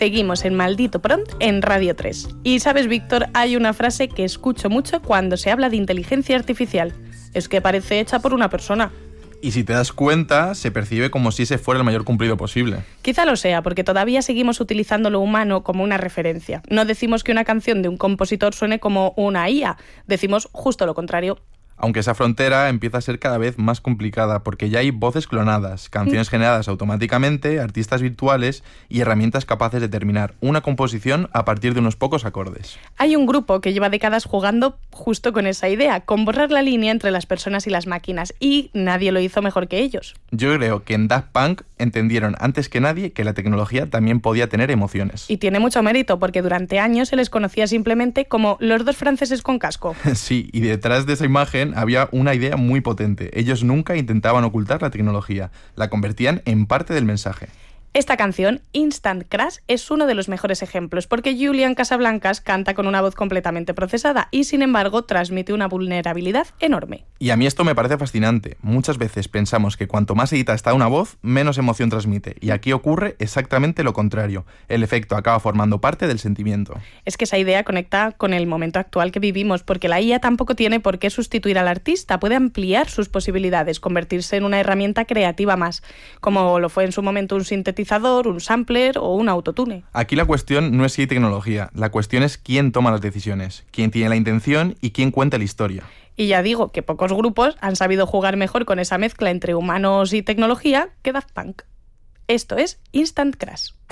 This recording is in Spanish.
Seguimos en Maldito Prompt en Radio 3. Y sabes, Víctor, hay una frase que escucho mucho cuando se habla de inteligencia artificial. Es que parece hecha por una persona. Y si te das cuenta, se percibe como si ese fuera el mayor cumplido posible. Quizá lo sea, porque todavía seguimos utilizando lo humano como una referencia. No decimos que una canción de un compositor suene como una IA, decimos justo lo contrario. Aunque esa frontera empieza a ser cada vez más complicada porque ya hay voces clonadas, canciones generadas automáticamente, artistas virtuales y herramientas capaces de terminar una composición a partir de unos pocos acordes. Hay un grupo que lleva décadas jugando justo con esa idea, con borrar la línea entre las personas y las máquinas, y nadie lo hizo mejor que ellos. Yo creo que en Daft Punk entendieron antes que nadie que la tecnología también podía tener emociones. Y tiene mucho mérito porque durante años se les conocía simplemente como los dos franceses con casco. Sí, y detrás de esa imagen había una idea muy potente. Ellos nunca intentaban ocultar la tecnología, la convertían en parte del mensaje. Esta canción, Instant Crash, es uno de los mejores ejemplos porque Julian Casablancas canta con una voz completamente procesada y, sin embargo, transmite una vulnerabilidad enorme. Y a mí esto me parece fascinante. Muchas veces pensamos que cuanto más editada está una voz, menos emoción transmite. Y aquí ocurre exactamente lo contrario. El efecto acaba formando parte del sentimiento. Es que esa idea conecta con el momento actual que vivimos, porque la IA tampoco tiene por qué sustituir al artista, puede ampliar sus posibilidades, convertirse en una herramienta creativa más, como lo fue en su momento un sintetizador, un sampler o un autotune. Aquí la cuestión no es si hay tecnología, la cuestión es quién toma las decisiones, quién tiene la intención y quién cuenta la historia. Y ya digo que pocos grupos han sabido jugar mejor con esa mezcla entre humanos y tecnología que Daft Punk. Esto es Instant Crash.